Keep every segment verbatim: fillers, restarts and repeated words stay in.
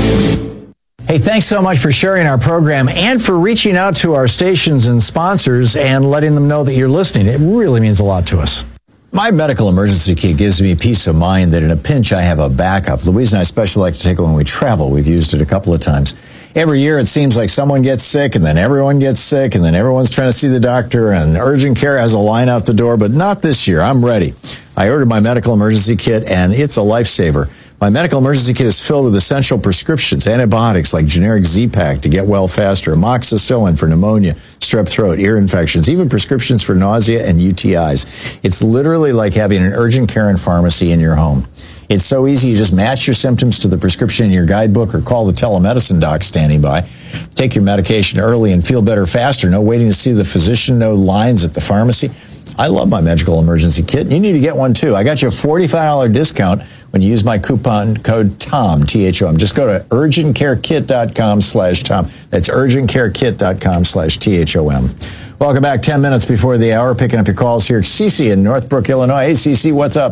Hey, thanks so much for sharing our program and for reaching out to our stations and sponsors and letting them know that you're listening. It really means a lot to us. My medical emergency kit gives me peace of mind that in a pinch I have a backup. Louise and I especially like to take it when we travel. We've used it a couple of times. Every year it seems like someone gets sick and then everyone gets sick and then everyone's trying to see the doctor and urgent care has a line out the door, but not this year. I'm ready. I ordered my medical emergency kit and it's a lifesaver. My medical emergency kit is filled with essential prescriptions, antibiotics like generic Z-Pak to get well faster, amoxicillin for pneumonia, strep throat, ear infections, even prescriptions for nausea and U T Is. It's literally like having an urgent care and pharmacy in your home. It's so easy. You just match your symptoms to the prescription in your guidebook or call the telemedicine doc standing by. Take your medication early and feel better faster. No waiting to see the physician, no lines at the pharmacy. I love my medical emergency kit. You need to get one too. I got you a forty-five dollars discount when you use my coupon code TOM, T H O M. Just go to urgentcarekit.com slash Tom. That's urgentcarekit.com slash T H O M. Welcome back. ten minutes before the hour, picking up your calls here. Cece in Northbrook, Illinois. Hey, Cece, what's up?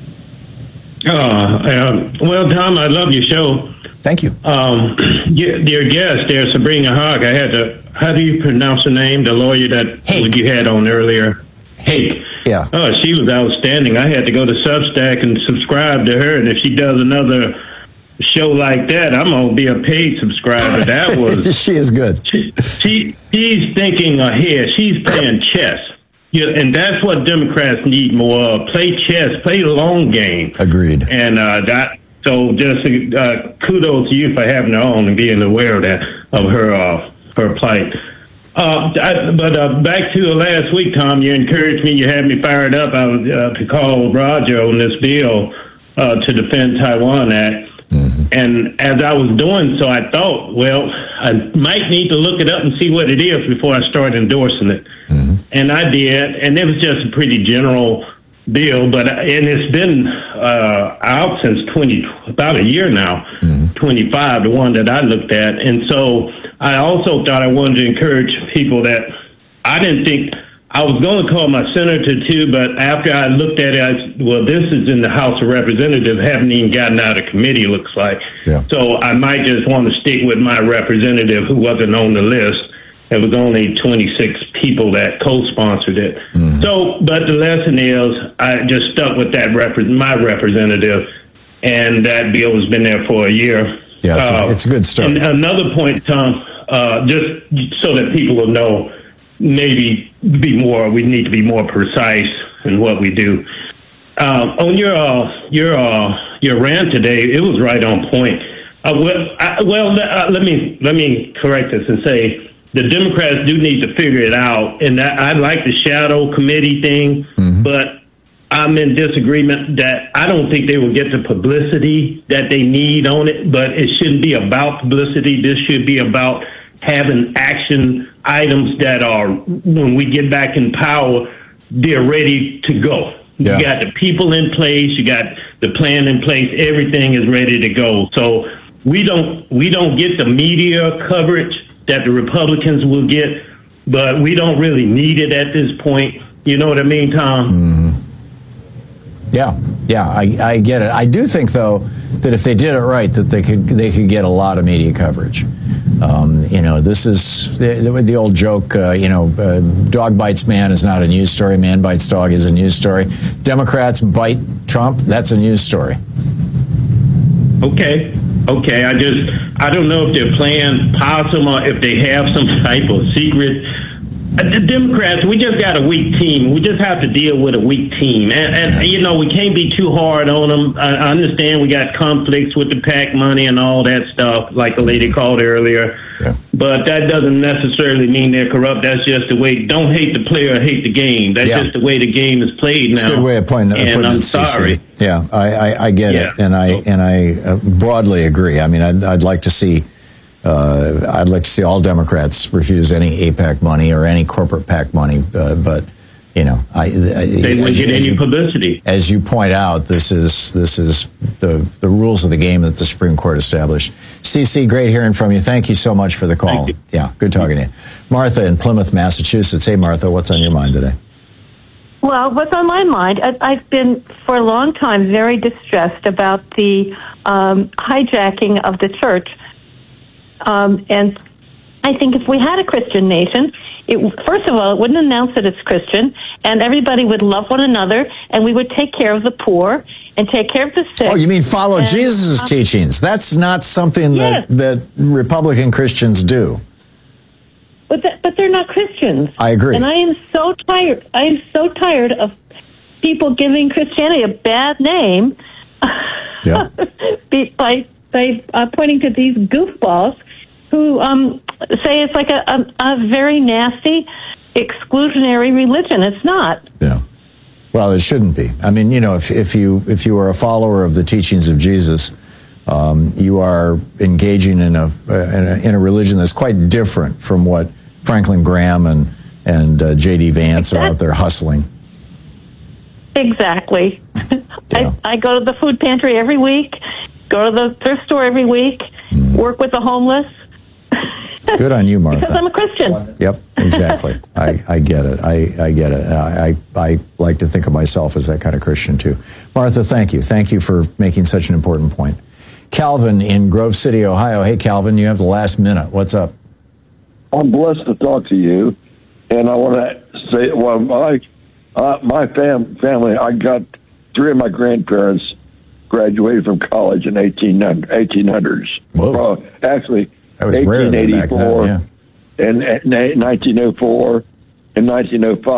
Uh, uh, well, Tom, I love your show. Thank you. Um, your guest there, Sabrina Hogg, I had to, how do you pronounce her name? The lawyer that Hake. you had on earlier. Hake. Yeah. Oh, she was outstanding. I had to go to Substack and subscribe to her, and if she does another show like that, I'm going to be a paid subscriber. That was... she is good. She, she She's thinking ahead. She's playing chess. Yeah, and that's what Democrats need more of. Play chess, play the long game. Agreed. And uh, that, so just uh, kudos to you for having her on and being aware of that, of her uh, her plight. Uh, I, but uh, back to last week, Tom, you encouraged me, you had me fired up I was, uh, to call Roger on this bill uh, to defend Taiwan Act. Mm-hmm. And as I was doing so, I thought, well, I might need to look it up and see what it is before I start endorsing it. Mm-hmm. And I did, and it was just a pretty general bill, but and it's been uh, out since twenty, about a year now, mm-hmm. twenty-five, the one that I looked at. And so I also thought I wanted to encourage people that I didn't think, I was going to call my senator too, but after I looked at it, I, well, this is in the House of Representatives, haven't even gotten out of committee, looks like. Yeah. So I might just want to stick with my representative who wasn't on the list. There was only twenty-six people that co-sponsored it. Mm-hmm. So, but the lesson is, I just stuck with that rep- my representative, and that bill has been there for a year. Yeah, it's, uh, a, it's a good start. And another point, Tom, uh, just so that people will know, maybe be more, we need to be more precise in what we do. Um, on your uh, your uh, your rant today, it was right on point. Uh, well, I, well, uh, let me let me correct this and say, the Democrats do need to figure it out, and that, I like the shadow committee thing, mm-hmm. but I'm in disagreement that I don't think they will get the publicity that they need on it, but it shouldn't be about publicity. This should be about having action items that are, when we get back in power, they're ready to go. Yeah. You got the people in place, you got the plan in place, everything is ready to go. So we don't we don't get the media coverage that the Republicans will get, but we don't really need it at this point. You know what I mean, Tom? Mm-hmm. Yeah, yeah, I, I get it. I do think, though, that if they did it right, that they could they could get a lot of media coverage. Um, you know, this is the, the old joke, uh, you know, uh, dog bites man is not a news story. Man bites dog is a news story. Democrats bite Trump. That's a news story. Okay. Okay, I just, I don't know if they're playing possum or if they have some type of secret. The Democrats, we just got a weak team. We just have to deal with a weak team. And, and you know, we can't be too hard on them. I, I understand we got conflicts with the PAC money and all that stuff, like the lady called earlier. Yeah. But that doesn't necessarily mean they're corrupt. That's just the way, don't hate the player, hate the game. That's yeah. just the way the game is played now. It's a good way of putting, and putting I'm it. sorry. C C. Yeah, I, I, I get yeah. it. And I, and I uh, broadly agree. I mean, I'd, I'd like to see Uh, I'd like to see all Democrats refuse any AIPAC money or any corporate PAC money, uh, but you know, I, I they wouldn't get any you, publicity. As you point out, this is this is the the rules of the game that the Supreme Court established. C C, great hearing from you. Thank you so much for the call. Yeah, good talking to you. Martha in Plymouth, Massachusetts. Hey, Martha, what's on your mind today? Well, what's on my mind, I, I've been for a long time very distressed about the um, hijacking of the church. Um, and I think if we had a Christian nation, it, first of all, it wouldn't announce that it's Christian, and everybody would love one another, and we would take care of the poor and take care of the sick. Oh, you mean follow and, Jesus' um, teachings? That's not something yes. that, that Republican Christians do. But that, but they're not Christians. I agree. And I am so tired. I am so tired of people giving Christianity a bad name Yeah. by by uh, pointing to these goofballs who um, say it's like a, a, a very nasty, exclusionary religion. It's not. Yeah. Well, it shouldn't be. I mean, you know, if, if you if you are a follower of the teachings of Jesus, um, you are engaging in a, in a in a religion that's quite different from what Franklin Graham and and uh, J D Vance are out there hustling. Exactly. Yeah. I, I go to the food pantry every week, go to the thrift store every week, mm. work with the homeless. Good on you, Martha. Because I'm a Christian. Yep, exactly. I, I get it. I, I get it. I, I I like to think of myself as that kind of Christian, too. Martha, thank you. Thank you for making such an important point. Calvin in Grove City, Ohio. Hey, Calvin, you have the last minute. What's up? I'm blessed to talk to you, and I want to say, well, my uh, my fam- family, I got three of my grandparents graduated from college in eighteen hundreds. Whoa. Uh, actually, that was rare eighteen eighty-four, back then, yeah. and, and nineteen oh four, and nineteen oh five.